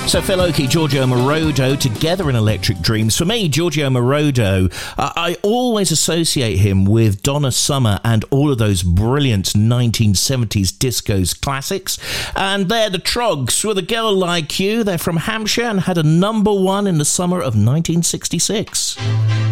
So Phil Oakey, Giorgio Moroder, together in Electric Dreams. For me, Giorgio Moroder, I always associate him with Donna Summer and all of those brilliant 1970s discos classics. And they're the Troggs with A Girl Like You. They're from Hampshire and had a #1 in the summer of 1966.